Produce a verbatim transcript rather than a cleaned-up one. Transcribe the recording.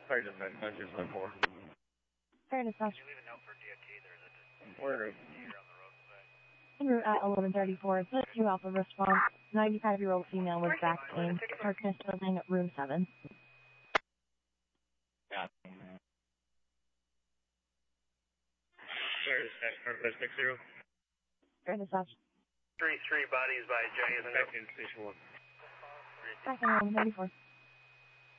Sorry, dispatch, nine two seven four. Fair dispatch. Where? En route at eleven thirty-four, split two Alpha response. ninety-five-year-old female with back pain. Darkness building at room seven. Yeah. Sorry, dispatch, Northwest six zero. Fair dispatch. Three three bodies by J. Back in station one. Back in eleven thirty-four.